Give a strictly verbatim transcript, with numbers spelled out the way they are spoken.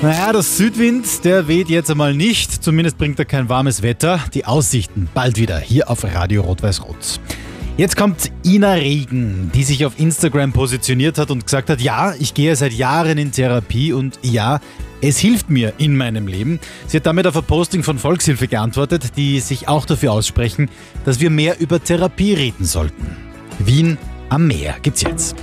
Naja, der Südwind, der weht jetzt einmal nicht. Zumindest bringt er kein warmes Wetter. Die Aussichten bald wieder hier auf Radio Rot-Weiß-Rot. Jetzt kommt Ina Regen, die sich auf Instagram positioniert hat und gesagt hat, ja, ich gehe seit Jahren in Therapie und ja, es hilft mir in meinem Leben. Sie hat damit auf ein Posting von Volkshilfe geantwortet, die sich auch dafür aussprechen, dass wir mehr über Therapie reden sollten. Wien am Meer gibt's jetzt.